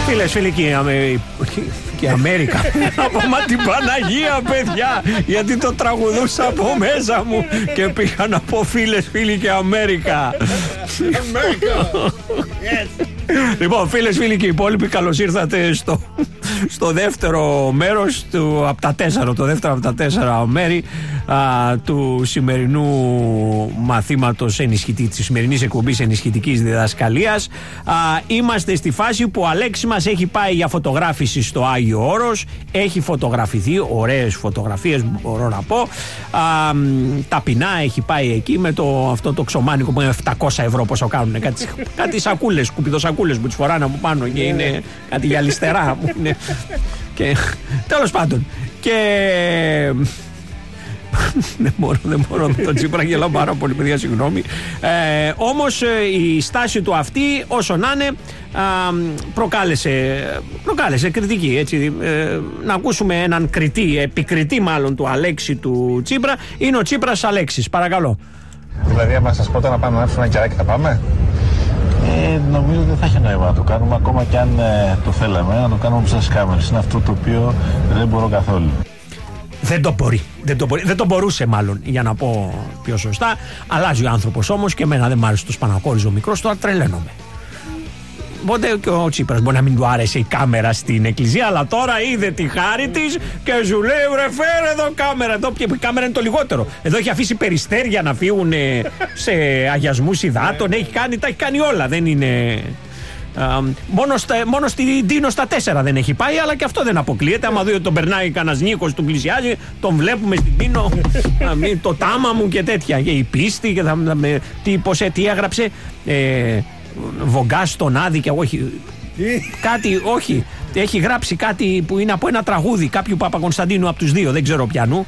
Φίλες, φίλοι και Αμέρικα. Από μα την Παναγία, παιδιά, γιατί το τραγουδούσα από μέσα μου και πήγα να πω φίλες, φίλοι και Αμέρικα. Λοιπόν, φίλες, φίλοι και υπόλοιποι, καλώς ήρθατε στο δεύτερο μέρος από τα 4, το δεύτερο από τα 4 μέρη του σημερινού μαθήματος της σημερινής εκπομπής ενισχυτικής διδασκαλίας. Είμαστε στη φάση που ο Αλέξης μας έχει πάει για φωτογράφηση στο Άγιο Όρος, έχει φωτογραφηθεί, ωραίες φωτογραφίες μπορώ να πω, ταπεινά έχει πάει εκεί με αυτό το ξωμάνικο που είναι 700 ευρώ, πόσο κάνουν, κάτι σακούλες, σκουπιδοσακούλες που τις φοράνε από πάνω και είναι κάτι γυαλιστερά που είναι, και τέλος πάντων, και δεν μπορώ με τον Τσίπρα, γελάω πάρα πολύ, παιδιά, συγγνώμη. Όμως η στάση του αυτή, όσο να είναι, προκάλεσε κριτική, έτσι. Να ακούσουμε έναν επικριτή μάλλον του Αλέξη του Τσίπρα. Είναι ο Τσίπρας Αλέξης, παρακαλώ. Δηλαδή, άμα σας πω να πάμε να έρθουμε ένα κεράκι, θα πάμε? Νομίζω δεν θα έχει νόημα να το κάνουμε, ακόμα και αν το θέλαμε, να το κάνουμε όπως στις κάμερες. Είναι αυτό το οποίο δεν μπορώ καθόλου. Δεν το μπορούσε, μάλλον, για να πω πιο σωστά. Αλλάζει ο άνθρωπος όμως, και εμένα δεν μ' άρεσε το σπανακόριζο μικρός, τώρα τρελαίνομαι. Οπότε και ο Τσίπρας μπορεί να μην του άρεσε η κάμερα στην εκκλησία, αλλά τώρα είδε τη χάρη της και σου λέει: ρε, φέρε εδώ κάμερα. Εδώ, η κάμερα είναι το λιγότερο. Εδώ έχει αφήσει περιστέρια να φύγουν σε αγιασμούς υδάτων. Τα έχει κάνει όλα. Δεν είναι. Μόνο στη Ντίνο στα 4 δεν έχει πάει, αλλά και αυτό δεν αποκλείεται. Άμα δει ότι τον περνάει κανένας νίκος, του πλησιάζει, τον βλέπουμε στην Ντίνο. Το τάμα μου και τέτοια. Και η πίστη και τι έγραψε. Βογκά στον Άδη και όχι. Κάτι, όχι. Έχει γράψει κάτι που είναι από ένα τραγούδι κάποιου Παπακωνσταντίνου από τους δύο, δεν ξέρω πιανού.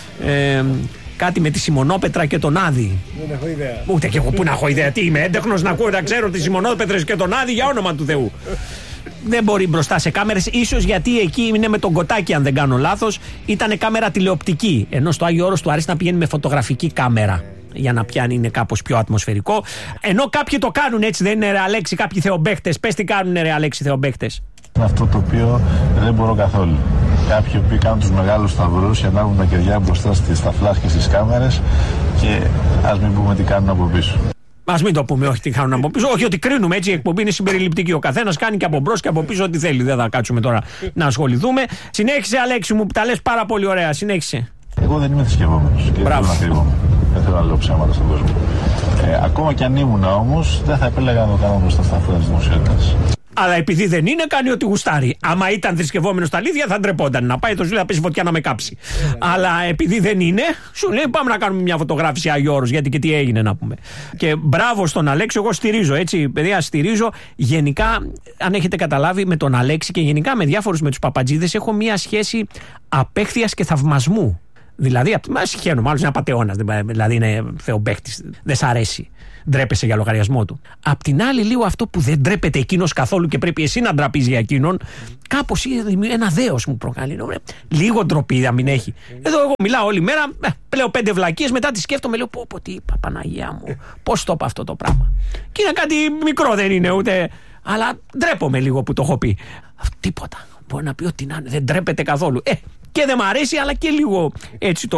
Κάτι με τη Σιμονόπετρα και τον Άδη. Δεν έχω ιδέα. Ούτε και εγώ που να έχω ιδέα. Τι είμαι, έντεχνος να ακούω, να ξέρω τις Σιμονόπετρες και τον Άδη, για όνομα του Θεού. Δεν μπορεί μπροστά σε κάμερες, ίσως γιατί εκεί είναι με τον Κοτάκη, αν δεν κάνω λάθος. Ήταν κάμερα τηλεοπτική. Ενώ στο Άγιο Όρος του αρέσει να πηγαίνει με φωτογραφική κάμερα, για να πιάνει, είναι κάπως πιο ατμοσφαιρικό. Ενώ κάποιοι το κάνουν έτσι, δεν είναι, ρε Αλέξη, κάποιοι θεομπαίχτες. Πες τι κάνουν, ρε Αλέξη, θεομπαίχτες. Είναι αυτό το οποίο δεν μπορώ καθόλου. Κάποιοι που κάνουν τους μεγάλους σταυρούς και ανάβουν τα κεριά μπροστά στα φλάς και στις κάμερες, και ας μην πούμε τι κάνουν από πίσω. Ας μην το πούμε, όχι τι κάνουν από πίσω. Όχι ότι κρίνουμε, έτσι η εκπομπή είναι συμπεριληπτική. Ο καθένας κάνει και από μπρος και από πίσω ό,τι θέλει. Δεν θα κάτσουμε τώρα να ασχοληθούμε. Συνέχισε, Αλέξη μου, που τα λες πάρα πολύ ωραία. Συνέχισε. Εγώ δεν είμαι θρησκευόμενος και δεν θέλω να κρύβομαι. Δεν θέλω να λέω ψέματα στον κόσμο. Ακόμα κι αν ήμουν όμως, δεν θα επέλεγα να το κάνω μπροστά στα φώτα της δημοσιότητας. Αλλά επειδή δεν είναι, κάνει ό,τι γουστάρει. Άμα ήταν θρησκευόμενος στα αλήθεια, θα ντρεπόταν. Να πάει το ζήλα να πέσει φωτιά να με κάψει. Αλλά επειδή δεν είναι, σου λέει: πάμε να κάνουμε μια φωτογράφηση Άγιο Όρος, γιατί και τι έγινε να πούμε. Και μπράβο στον Αλέξη, εγώ στηρίζω, έτσι, παιδιά, στηρίζω. Γενικά, αν έχετε καταλάβει, με τον Αλέξη και γενικά με διάφορους με τους παπατζίδες, έχω μια σχέση απέχθειας και θαυμασμού. Δηλαδή, συχαίνω, μάλλον είναι απατεώνας, δηλαδή είναι θεομπαίχτης, δεν σ' αρέσει. Ντρέπεσαι για λογαριασμό του. Απ' την άλλη, λίγο αυτό που δεν ντρέπεται εκείνος καθόλου και πρέπει εσύ να ντραπείς για εκείνον, κάπως ένα δέος μου προκαλεί. Λίγο ντροπή να μην έχει. Εδώ εγώ μιλάω όλη μέρα, λέω 5 βλακίες, μετά τη σκέφτομαι, λέω: πω, τι είπα, Παναγία μου, πώς το είπα αυτό το πράγμα. Και είναι κάτι μικρό, δεν είναι ούτε. Αλλά ντρέπομαι λίγο που το έχω πει. Τίποτα. Μπορεί να πει ότι δεν ντρέπεται καθόλου. Και δεν μ' αρέσει, αλλά και λίγο έτσι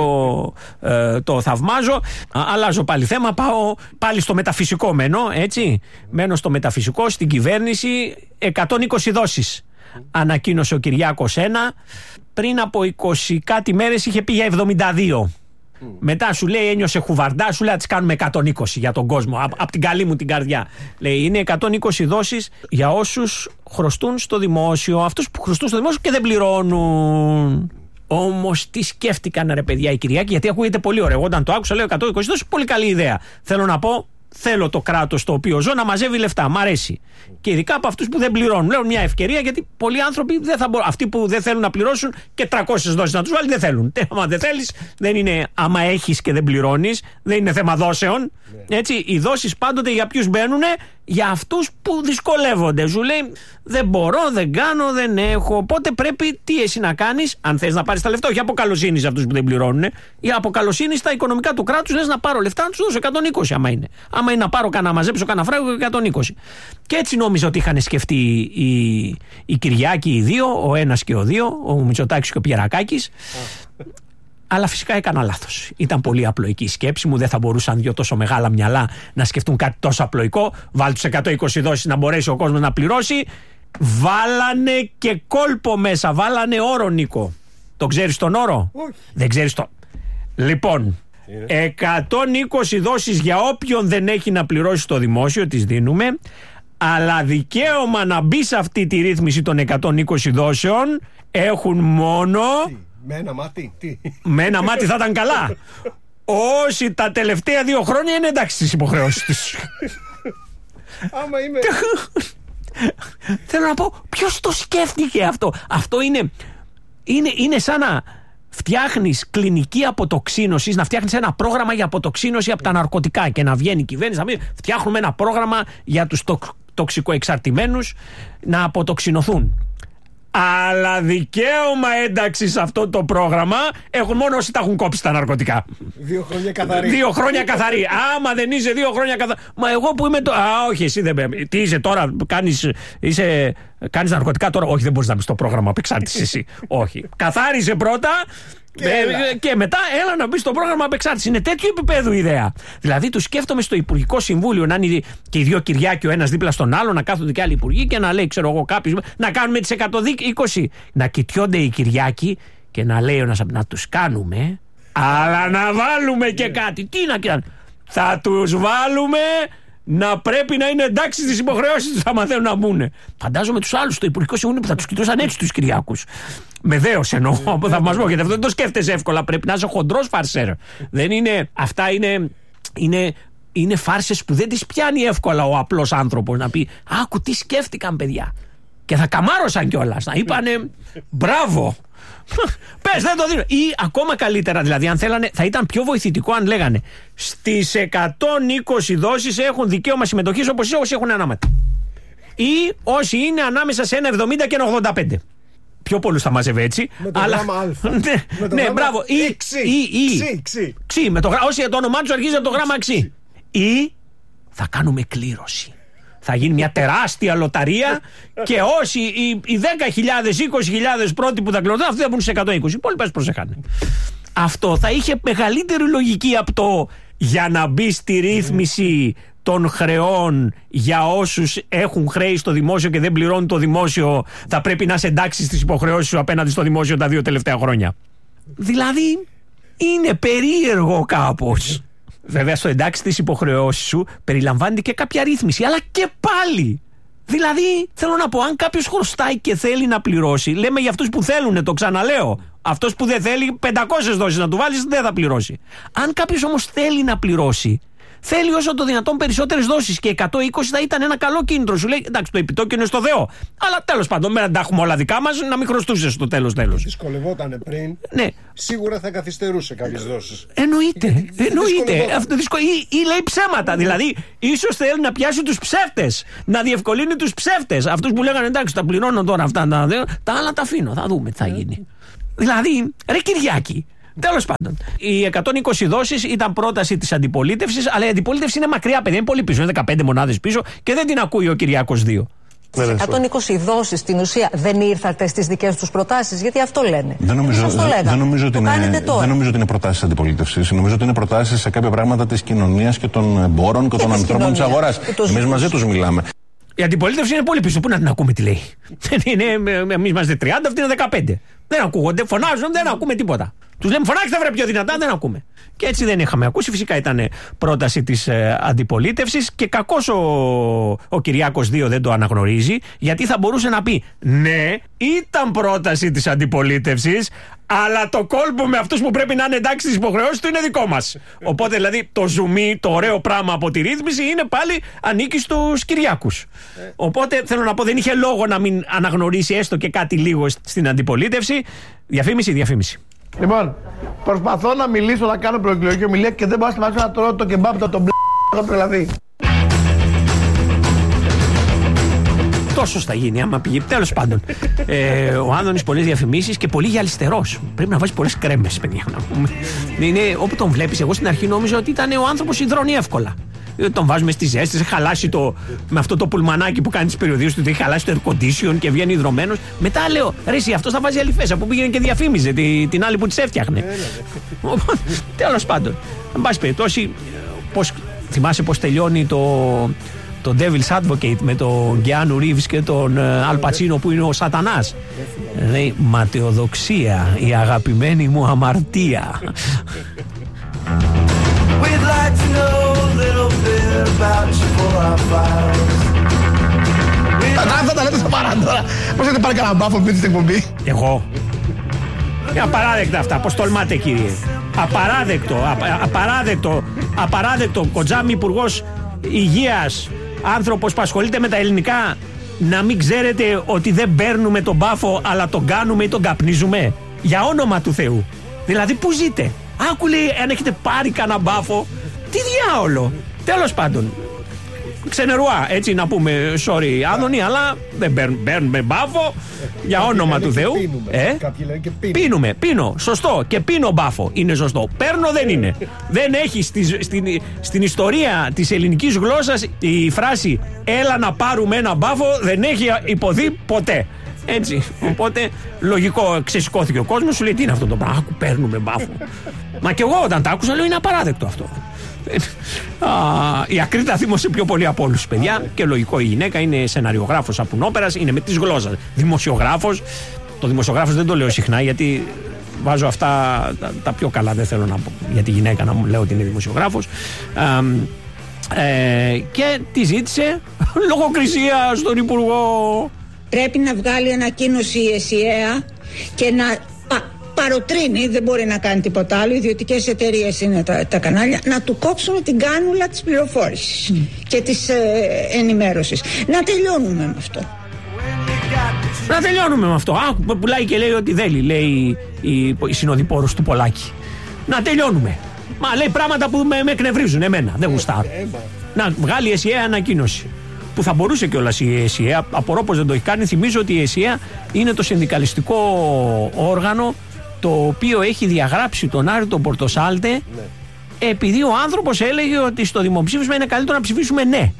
το θαυμάζω. Αλλάζω πάλι θέμα, πάω πάλι στο μεταφυσικό έτσι. Μένω στο μεταφυσικό, στην κυβέρνηση. 120 δόσεις ανακοίνωσε ο Κυριάκος πριν από 20 κάτι μέρες είχε πει για 72. Μετά σου λέει, ένιωσε χουβαρντά, σου λέει να τις κάνουμε 120 για τον κόσμο. Από την καλή μου την καρδιά. Λέει, είναι 120 δόσεις για όσους χρωστούν στο δημόσιο, αυτούς που χρωστούν στο δημόσιο και δεν πληρώνουν. Όμως τι σκέφτηκαν, ρε παιδιά, οι Κυριάκοι, γιατί ακούγεται πολύ ωραίο. Όταν το άκουσα, λέω 120 δόσεις, πολύ καλή ιδέα. Θέλω να πω, θέλω το κράτος στο οποίο ζω να μαζεύει λεφτά. Μ' αρέσει. Και ειδικά από αυτούς που δεν πληρώνουν. Λέω μια ευκαιρία, γιατί πολλοί άνθρωποι δεν θα μπορούν. Αυτοί που δεν θέλουν να πληρώσουν και 300 δόσεις να τους βάλει, δεν θέλουν. Άμα δεν θέλεις, δεν είναι άμα έχεις και δεν πληρώνεις. Δεν είναι θέμα δόσεων. Έτσι, οι δόσεις πάντοτε για ποιους μπαίνουν? Για αυτούς που δυσκολεύονται. Σου λέει, δεν μπορώ, δεν κάνω, δεν έχω. Οπότε πρέπει τι εσύ να κάνεις, αν θες να πάρεις τα λεφτά, όχι από καλοσύνη σε αυτούς που δεν πληρώνουν, ή από καλοσύνη στα οικονομικά του κράτους, λες να πάρω λεφτά, να τους δώσω 120 άμα είναι. Άμα είναι να πάρω να μαζέψω κανένα φράγκο, 120. Και έτσι νόμιζα ότι είχαν σκεφτεί οι Κυριάκοι οι δύο, ο ένας και ο δύο, ο Μητσοτάκης και ο Πιερακάκης. Αλλά φυσικά έκανα λάθος. Ήταν πολύ απλοϊκή η σκέψη μου. Δεν θα μπορούσαν δύο τόσο μεγάλα μυαλά να σκεφτούν κάτι τόσο απλοϊκό. Βάλ τους 120 δόσεις να μπορέσει ο κόσμος να πληρώσει. Βάλανε και κόλπο μέσα. Βάλανε όρο, Νίκο. Το ξέρεις τον όρο? Όχι. Δεν ξέρεις το. Λοιπόν, 120 δόσεις για όποιον δεν έχει να πληρώσει στο δημόσιο, τις δίνουμε. Αλλά δικαίωμα να μπει σε αυτή τη ρύθμιση των 120 δόσεων έχουν μόνο. Με ένα μάτι, τι. Με ένα μάτι θα ήταν καλά. Όσοι τα τελευταία 2 χρόνια είναι εντάξει στις υποχρεώσεις τους. Άμα είμαι. Θέλω να πω, ποιος το σκέφτηκε αυτό? Αυτό είναι σαν να φτιάχνεις κλινική αποτοξίνωσης, να φτιάχνεις ένα πρόγραμμα για αποτοξίνωση από τα ναρκωτικά και να βγαίνει η κυβέρνηση, να φτιάχνουμε ένα πρόγραμμα για τους τοξικοεξαρτημένους να αποτοξινωθούν. Αλλά δικαίωμα ένταξη σε αυτό το πρόγραμμα έχουν μόνο όσοι τα έχουν κόψει τα ναρκωτικά. 2 χρόνια καθαρή. 2 χρόνια καθαρή. Άμα δεν είσαι 2 χρόνια καθαρή. Μα εγώ που είμαι. Όχι, εσύ δεν. Τι είσαι τώρα, κάνεις ναρκωτικά τώρα? Όχι, δεν μπορείς να μπεις στο πρόγραμμα απεξάρτησης εσύ. Όχι. Καθάρισε πρώτα. Και μετά έλα να μπει στο πρόγραμμα απεξάρτηση. Είναι τέτοιο επίπεδο ιδέα. Δηλαδή, του σκέφτομαι στο Υπουργικό Συμβούλιο να είναι και οι 2 Κυριάκοι ο ένας δίπλα στον άλλο, να κάθονται και άλλοι υπουργοί και να λέει, ξέρω εγώ, κάποιο να κάνουμε τις 120. Να κοιτιόνται οι Κυριάκοι και να λέει ένας να τους κάνουμε, αλλά να βάλουμε και κάτι. Τι να κάνουμε? Θα τους βάλουμε να πρέπει να είναι εντάξει στις υποχρεώσεις τους, θα μαθαίνουν να μπουν. Φαντάζομαι τους άλλους στο Υπουργικό Συμβούλιο που θα τους κοιτούσαν έτσι τους Κυριάκους. Με δέος εννοώ, από θαυμασμό, γιατί αυτό δεν το σκέφτεσαι εύκολα. Πρέπει να είσαι χοντρός φαρσέρ. Δεν είναι. Αυτά είναι φάρσες που δεν τις πιάνει εύκολα ο απλός άνθρωπος να πει άκου τι σκέφτηκαν παιδιά. Και θα καμάρωσαν κιόλας. Να είπανε μπράβο. Πες, δεν το δίνω. Ή ακόμα καλύτερα, δηλαδή, αν θέλανε, θα ήταν πιο βοηθητικό αν λέγανε στις 120 δόσεις έχουν δικαίωμα συμμετοχής όπως όσοι έχουν ανάματα. Ή όσοι είναι ανάμεσα σε ένα 70 και ένα 85. Πιο πολλούς θα μαζεύει έτσι. Με το γράμμα Α. Ναι, μπράβο. Ή ξύ. Όσοι το όνομά τους αρχίζει από το γράμμα ξύ. Ή θα κάνουμε κλήρωση. Θα γίνει μια τεράστια λοταρία και όσοι οι 10.000, 20.000 πρώτοι που θα κληρωθούν, αυτοί θα μπουν σε 120. Οι υπόλοιποι προσεχάνε. Αυτό θα είχε μεγαλύτερη λογική από το για να μπει στη ρύθμιση των χρεών για όσους έχουν χρέη στο δημόσιο και δεν πληρώνουν το δημόσιο, θα πρέπει να σε εντάξει στις υποχρεώσεις σου απέναντι στο δημόσιο τα 2 τελευταία χρόνια. Δηλαδή είναι περίεργο κάπως. Βέβαια, στο εντάξει της υποχρεώσεις σου περιλαμβάνεται και κάποια ρύθμιση, αλλά και πάλι. Δηλαδή, θέλω να πω, αν κάποιος χρωστάει και θέλει να πληρώσει, λέμε για αυτούς που θέλουν, το ξαναλέω. Αυτός που δεν θέλει, 500 δόσεις να του βάλεις, δεν θα πληρώσει. Αν κάποιος όμως θέλει να πληρώσει, θέλει όσο το δυνατόν περισσότερες δόσεις και 120 θα ήταν ένα καλό κίνητρο. Σου λέει, εντάξει, το επιτόκιο είναι στο Θεό. Αλλά τέλος πάντων, να τα έχουμε όλα δικά μας, να μην χρωστούσες στο τέλος. Δυσκολευότανε πριν. Ναι. Σίγουρα θα καθυστερούσε κάποιες δόσεις. Εννοείται. Ή λέει ψέματα. Δηλαδή, ίσως θέλει να πιάσει τους ψεύτες. Να διευκολύνει τους ψεύτες. Αυτούς που λέγανε, εντάξει, τα πληρώνω τώρα αυτά. Τα άλλα τα αφήνω. Θα δούμε τι θα γίνει. Δηλαδή, ρε Κυριάκη. Τέλος πάντων, οι 120 δόσεις ήταν πρόταση της αντιπολίτευσης, αλλά η αντιπολίτευση είναι μακριά, παιδιά, είναι πολύ πίσω. Είναι 15 μονάδες πίσω και δεν την ακούει ο Κυριάκος 2. Στις 120 δόσεις στην ουσία δεν ήρθατε στις δικές τους προτάσεις, γιατί αυτό λένε. Δεν νομίζω ότι είναι προτάσεις αντιπολίτευσης. Νομίζω ότι είναι προτάσεις σε κάποια πράγματα της κοινωνίας και των εμπόρων και των ανθρώπων της αγοράς. Εμείς μαζί τους μιλάμε. Η αντιπολίτευση είναι πολύ πίσω. Πού να την ακούμε τι λέει. Εμείς είμαστε 30, αυτοί είναι 15. Δεν ακούγονται, φωνάζουν, δεν ακούμε τίποτα. Τους λέμε φωνάξτε βρε πιο δυνατά, δεν ακούμε. Και έτσι δεν είχαμε ακούσει. Φυσικά ήταν πρόταση της αντιπολίτευσης και κακώς ο Κυριάκος 2 δεν το αναγνωρίζει, γιατί θα μπορούσε να πει ναι, ήταν πρόταση της αντιπολίτευσης, αλλά το κόλπο με αυτούς που πρέπει να είναι εντάξει στις υποχρεώσεις του είναι δικό μας. Οπότε δηλαδή το ζουμί, το ωραίο πράγμα από τη ρύθμιση είναι πάλι ανήκει στους Κυριάκους. Οπότε θέλω να πω, δεν είχε λόγο να μην αναγνωρίσει έστω και κάτι λίγο στην αντιπολίτευση. Διαφήμιση. Λοιπόν, προσπαθώ να μιλήσω, να κάνω προεκλογική ομιλία και δεν πάω να σταματήσω να τρώω το κεμπάπ το μπλε έχω τρελαθεί. Τόσο θα γίνει άμα πήγε. Τέλος πάντων. Ο Άδωνης πολλές διαφημίσεις και πολύ γυαλιστερός. Πρέπει να βάζει πολλές κρέμες, παιδιά. Είναι, όπου τον βλέπεις, εγώ στην αρχή νόμιζα ότι ήταν ο άνθρωπος υδρώνει εύκολα. Τον βάζουμε στη ζέστη, έχει χαλάσει με αυτό το πουλμανάκι που κάνει τις περιοδίες του, έχει χαλάσει το air condition και βγαίνει υδρωμένος. Μετά λέω, ρε εσύ, αυτός θα βάζει αληφές, από που πήγαινε και διαφήμιζε την άλλη που τις έφτιαχνε. Τέλος πάντων, εν πάση περιπτώσει, θυμάσαι πώς τελειώνει το Devil's Advocate με τον Keanu Reeves και τον Al Pacino που είναι ο σατανάς? Λέει, ματαιοδοξία, η αγαπημένη μου αμαρτία. Θα τα λέτε στο παρά τώρα. Πώς έχετε πάρει κανένα μπάφο πριν στην εκπομπή? Εγώ. Είναι απαράδεκτα αυτά. Πώς τολμάτε, κύριε? Απαράδεκτο. Κοτζάμι, υπουργός υγείας, άνθρωπος που ασχολείται με τα ελληνικά, να μην ξέρετε ότι δεν παίρνουμε τον μπάφο αλλά τον κάνουμε ή τον καπνίζουμε? Για όνομα του Θεού. Δηλαδή, πού ζείτε? Άκου, λέει, αν έχετε πάρει κανένα μπάφο. Τι διάολο. Τέλος πάντων, ξενερουά, έτσι να πούμε, sorry Άδωνη, αλλά δεν παίρνουμε μπάφο, για όνομα του Θεού. Κάποιοι λένε και πίνουμε. Πίνω, σωστό, και πίνω μπάφο, είναι σωστό. Παίρνω δεν είναι. Δεν έχει στην ιστορία της ελληνικής γλώσσας η φράση έλα να πάρουμε ένα μπάφο, δεν έχει υποθεί ποτέ. Έτσι, οπότε λογικό, ξεσηκώθηκε ο κόσμος, σου λέει τι είναι αυτό το πράγμα? Άκου, παίρνουμε μπάφο. Μα και εγώ όταν τα άκουσα λέω είναι απαράδεκτο αυτό. Η Ακρίτα θύμωσε πιο πολύ από όλους, παιδιά, και λογικό, η γυναίκα είναι σεναριογράφος απουνόπερας, είναι με τις γλώσσας. Δημοσιογράφος, το δημοσιογράφος δεν το λέω συχνά γιατί βάζω αυτά τα πιο καλά, δεν θέλω να πω για τη γυναίκα να μου λέω ότι είναι δημοσιογράφος. Και τη ζήτησε λογοκρισία στον Υπουργό. Πρέπει να βγάλει ανακοίνωση η ΕΣΥΑ και να παροτρύνει, δεν μπορεί να κάνει τίποτα άλλο, ιδιωτικές εταιρείες είναι τα κανάλια, να του κόψουν την κάνουλα της πληροφόρησης και της ενημέρωσης. Να τελειώνουμε με αυτό. Να τελειώνουμε με αυτό. Πουλάει και λέει ότι δεν λέει η συνοδοιπόρος του Πολάκη. Να τελειώνουμε. Μα λέει πράγματα που με εκνευρίζουν εμένα. Δεν γουστάρω. Να βγάλει η ΕΣΥΑ ανακοίνωση. Που θα μπορούσε κιόλας η ΕΣΥΑ, απορώ πως δεν το έχει κάνει. Θυμίζω ότι η ΕΣΥΑ είναι το συνδικαλιστικό όργανο το οποίο έχει διαγράψει τον Άρη τον Πορτοσάλτε, επειδή ο άνθρωπος έλεγε ότι στο δημοψήφισμα είναι καλύτερο να ψηφίσουμε ναι.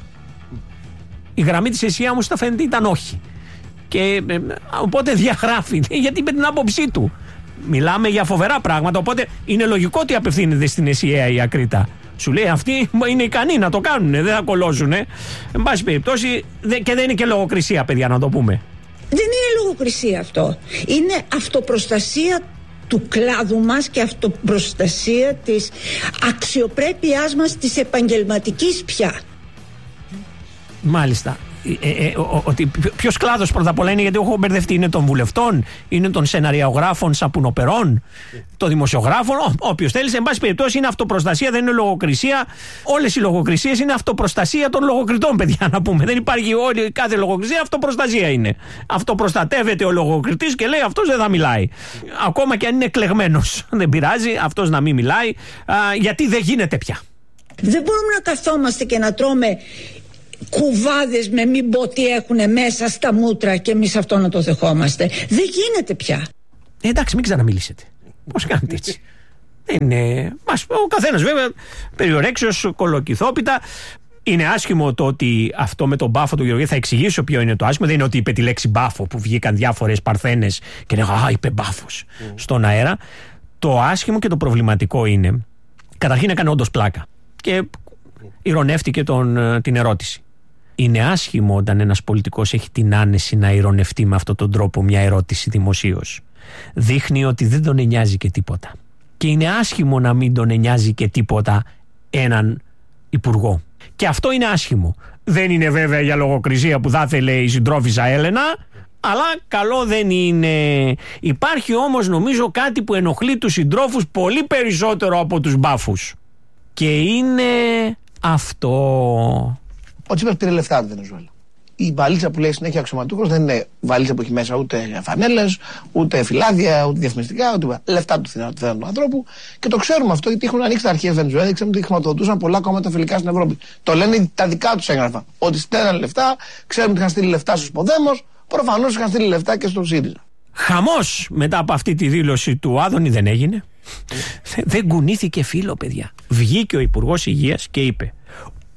Η γραμμή της ΕΣΥΑ όμως τα φαίνεται ήταν όχι. Και οπότε διαγράφει, γιατί είπε την άποψή του. Μιλάμε για φοβερά πράγματα, οπότε είναι λογικό ότι απευθύνεται στην ΕΣΥΑ η Ακρίτα. Σου λέει αυτοί είναι ικανοί να το κάνουν, δεν θα κολλώσουν. Εν πάση περιπτώσει, και δεν είναι και λογοκρισία, παιδιά, να το πούμε. Δεν είναι λογοκρισία αυτό. Είναι αυτοπροστασία του κλάδου μας και αυτοπροστασία της αξιοπρέπειάς μας, της επαγγελματικής πια. Μάλιστα. Ότι ποιος κλάδος πρώτα απ' όλα είναι, γιατί έχω μπερδευτεί, είναι των βουλευτών, είναι των σεναριογράφων σαπουνοπερών, των δημοσιογράφων, όποιος θέλει. Εν πάση περιπτώσει είναι αυτοπροστασία, δεν είναι λογοκρισία. Όλες οι λογοκρισίες είναι αυτοπροστασία των λογοκριτών, παιδιά, να πούμε. Δεν υπάρχει κάθε λογοκρισία, αυτοπροστασία είναι. Αυτοπροστατεύεται ο λογοκριτής και λέει αυτός δεν θα μιλάει. Ακόμα και αν είναι εκλεγμένος, δεν πειράζει, αυτός να μην μιλάει, γιατί δεν γίνεται πια. Δεν μπορούμε να καθόμαστε και να τρώμε κουβάδες με μην πω τι έχουν μέσα στα μούτρα και εμείς αυτό να το δεχόμαστε. Δεν γίνεται πια. Εντάξει, μην ξαναμιλήσετε. Πώς κάνετε έτσι? Ο καθένας βέβαια περιορέξεως, κολοκυθόπιτα. Είναι άσχημο το ότι αυτό με τον μπάφο του Γεωργίου, θα εξηγήσω ποιο είναι το άσχημο. Δεν είναι ότι είπε τη λέξη μπάφο που βγήκαν διάφορες παρθένες και λέγανε είπε μπάφος στον αέρα. Το άσχημο και το προβληματικό είναι, καταρχήν έκανε όντως πλάκα και ειρωνεύτηκε την ερώτηση. Είναι άσχημο όταν ένας πολιτικός έχει την άνεση να ειρωνευτεί με αυτόν τον τρόπο μια ερώτηση δημοσίως. Δείχνει ότι δεν τον νοιάζει και τίποτα. Και είναι άσχημο να μην τον νοιάζει και τίποτα έναν υπουργό. Και αυτό είναι άσχημο. Δεν είναι βέβαια για λογοκρισία που θα ήθελε η συντρόφισσα Έλενα, αλλά καλό δεν είναι. Υπάρχει όμως νομίζω κάτι που ενοχλεί τους συντρόφους πολύ περισσότερο από τους μπάφους. Και είναι αυτό. Ο Τσίπρας πήρε λεφτά από τη Βενεζουέλα. Η βαλίτσα που λέει συνέχεια αξιωματούχος δεν είναι βαλίτσα που έχει μέσα ούτε φανέλες, ούτε φυλάδια, ούτε διαφημιστικά, ούτε λεφτά του ανθρώπου. Και το ξέρουμε αυτό γιατί έχουν ανοίξει τα αρχεία Βενεζουέλα, ξέρουμε ότι χρηματοδοτούσαν πολλά κόμματα φιλικά στην Ευρώπη. Το λένε τα δικά τους έγγραφα. Ότι στέλναν λεφτά, ξέρουμε ότι είχαν στείλει λεφτά στους Ποδέμος, προφανώς είχαν στείλει λεφτά και στον ΣΥΡΙΖΑ. Χαμός μετά από αυτή τη δήλωση του Άδωνη δεν έγινε. Δεν κουνήθηκε φύλλο, παιδιά. Βγήκε ο Υπουργός Υγείας και είπε: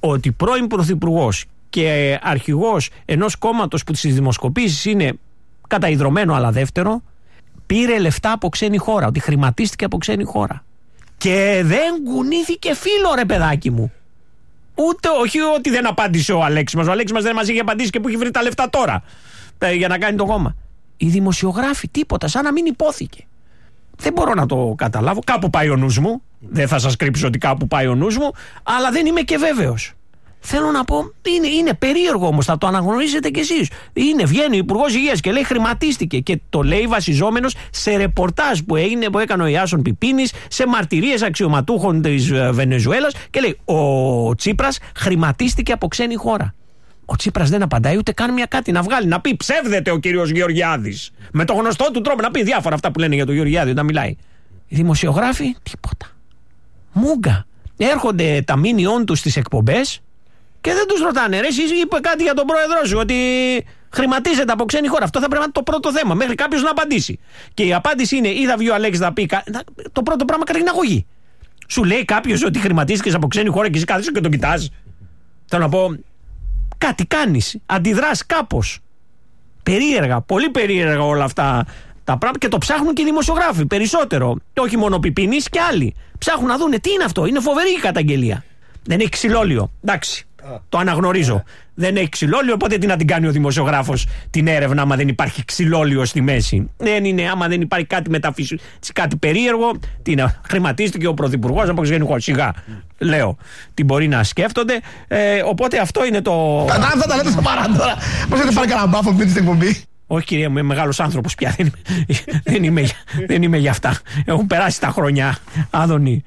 ότι πρώην πρωθυπουργός και αρχηγός ενός κόμματος που στις δημοσκοπήσεις είναι καταϊδρωμένο αλλά δεύτερο, πήρε λεφτά από ξένη χώρα, ότι χρηματίστηκε από ξένη χώρα. Και δεν κουνήθηκε φίλο, ρε παιδάκι μου. Ούτε, όχι ότι δεν απάντησε ο Αλέξης μας. Ο Αλέξης μας δεν μας είχε απαντήσει και που έχει βρει τα λεφτά τώρα για να κάνει το κόμμα. Οι δημοσιογράφοι τίποτα, σαν να μην υπόθηκε. Δεν μπορώ να το καταλάβω. Κάπου πάει ο νους μου. Δεν θα σας κρύψω ότι κάπου πάει ο νους μου, αλλά δεν είμαι και βέβαιος. Θέλω να πω, είναι περίεργο όμως, θα το αναγνωρίσετε κι εσείς. Βγαίνει ο Υπουργός Υγείας και λέει χρηματίστηκε, και το λέει βασιζόμενος σε ρεπορτάζ που έκανε ο Ιάσον Πιπίνης, σε μαρτυρίες αξιωματούχων της Βενεζουέλας, και λέει ο Τσίπρας χρηματίστηκε από ξένη χώρα. Ο Τσίπρας δεν απαντάει, ούτε καν μια κάτι να βγάλει, να πει ψεύδεται ο κύριος Γεωργιάδης. Με το γνωστό του τρόπο να πει διάφορα αυτά που λένε για τον Γεωργιάδη όταν μιλάει. Οι δημοσιογράφοι, τίποτα. Μούγκα. Έρχονται τα μίνιόν τους στις εκπομπές και δεν τους ρωτάνε, ρε, εσείς είπε κάτι για τον πρόεδρό σου, ότι χρηματίζεται από ξένη χώρα. Αυτό θα πρέπει να είναι το πρώτο θέμα, μέχρι κάποιος να απαντήσει. Και η απάντηση είναι, ή θα βγει ο Αλέξης να πει, το πρώτο πράγμα κατά την αγωγή. Σου λέει κάποιος ότι χρηματίστηκες από ξένη χώρα και εσύ κάθεσαι και τον κοιτάς. Θέλω να πω, κάτι κάνεις, αντιδράς κάπως. Περίεργα, πολύ περίεργα όλα αυτά τα πράγματα, και το ψάχνουν και οι δημοσιογράφοι περισσότερο. Και όχι μόνο ο Πιπίνης και άλλοι. Ψάχνουν να δούνε τι είναι αυτό. Είναι φοβερή η καταγγελία. Δεν έχει ξυλόλιο. Εντάξει. Το αναγνωρίζω. Δεν έχει ξυλόλιο, οπότε τι να την κάνει ο δημοσιογράφος την έρευνα, άμα δεν υπάρχει ξυλόλιο στη μέση. Δεν είναι, άμα δεν υπάρχει κάτι μεταφυσικό, κάτι περίεργο. Τι να, χρηματίστηκε ο πρωθυπουργός από ξένη χώρα. Σιγά, λέω. Τι μπορεί να σκέφτονται. Οπότε αυτό είναι το. Αυτά τα λέτε στα παρά τώρα. Πώς δεν πάρει κανένα μπάφο πριν στην εκπομπή. Όχι, κυρία μου, είμαι μεγάλος άνθρωπος πια. Δεν είμαι για αυτά. Έχουν περάσει τα χρόνια, Άδωνη.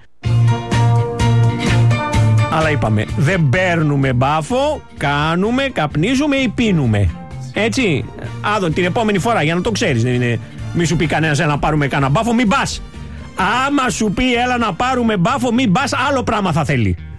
Αλλά είπαμε, δεν παίρνουμε μπάφο, κάνουμε, καπνίζουμε ή πίνουμε. Έτσι, Άδων, την επόμενη φορά, για να το ξέρεις, δεν είναι, μη σου πει κανένας έλα να πάρουμε κανένα μπάφο, μην πας. Άμα σου πει έλα να πάρουμε μπάφο, μην πας, άλλο πράγμα θα θέλει.